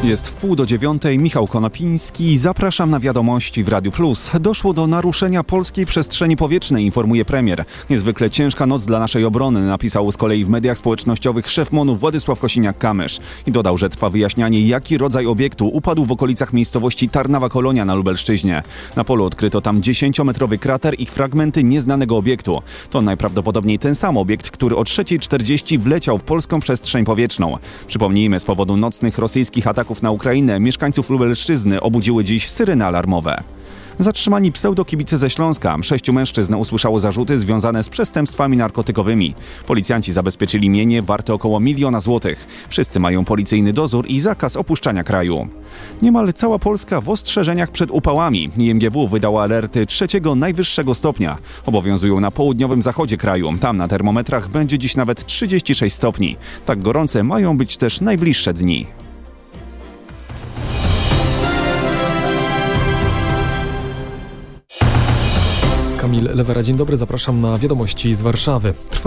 Jest 8:30, Michał Konopiński. Zapraszam na wiadomości w Radiu Plus. Doszło do naruszenia polskiej przestrzeni powietrznej, informuje premier. Niezwykle ciężka noc dla naszej obrony, napisał z kolei w mediach społecznościowych szef MON-u Władysław Kosiniak-Kamysz. I dodał, że trwa wyjaśnianie, jaki rodzaj obiektu upadł w okolicach miejscowości Tarnawa-Kolonia na Lubelszczyźnie. Na polu odkryto tam 10-metrowy krater i fragmenty nieznanego obiektu. To najprawdopodobniej ten sam obiekt, który o 3:40 wleciał w polską przestrzeń powietrzną. Przypomnijmy, z powodu nocnych rosyjskich ataków na Ukrainę mieszkańców Lubelszczyzny obudziły dziś syreny alarmowe. Zatrzymani pseudokibice ze Śląska. 6 mężczyzn usłyszało zarzuty związane z przestępstwami narkotykowymi. Policjanci zabezpieczyli mienie warte około 1 000 000 złotych. Wszyscy mają policyjny dozór i zakaz opuszczania kraju. Niemal cała Polska w ostrzeżeniach przed upałami. IMGW wydała alerty 3. najwyższego stopnia. Obowiązują na południowym zachodzie kraju. Tam na termometrach będzie dziś nawet 36 stopni. Tak gorące mają być też najbliższe dni. Kamil Lewera, dzień dobry, zapraszam na wiadomości z Warszawy.